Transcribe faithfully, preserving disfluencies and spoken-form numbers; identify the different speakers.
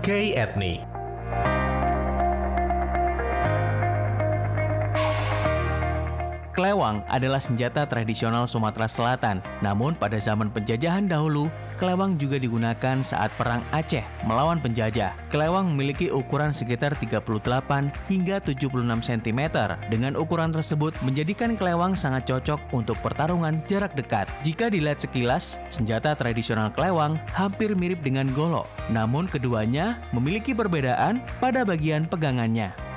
Speaker 1: K Etnik.
Speaker 2: Kelewang adalah senjata tradisional Sumatera Selatan. Namun pada zaman penjajahan dahulu, kelewang juga digunakan saat perang Aceh melawan penjajah. Kelewang memiliki ukuran sekitar tiga puluh delapan hingga tujuh puluh enam sentimeter. Dengan ukuran tersebut menjadikan kelewang sangat cocok untuk pertarungan jarak dekat. Jika dilihat sekilas, senjata tradisional kelewang hampir mirip dengan golok. Namun keduanya memiliki perbedaan pada bagian pegangannya.